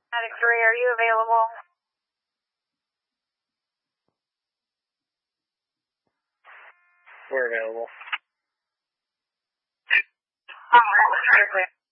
Attic 3, are you available? We're available. Alright,